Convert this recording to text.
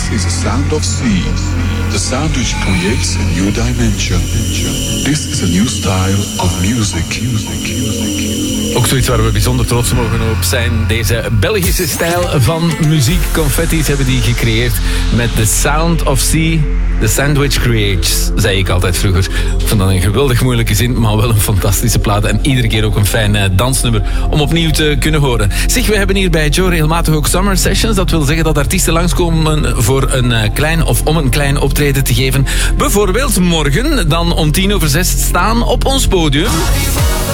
is the sound of sea, the sound which creates a new dimension. This is a new style of music. Ook zoiets waar we bijzonder trots mogen op zijn. Deze Belgische stijl van muziek. Confetti's hebben die gecreëerd met The Sound of Sea. The Sandwich Creates, zei ik altijd vroeger. Ik vond dat een geweldig moeilijke zin, maar wel een fantastische plaat. En iedere keer ook een fijn dansnummer om opnieuw te kunnen horen. Zeg, we hebben hier bij Joe regelmatig ook summer sessions. Dat wil zeggen dat artiesten langskomen voor een klein of om een klein optreden te geven. Bijvoorbeeld morgen, dan om 6:10 staan op ons podium.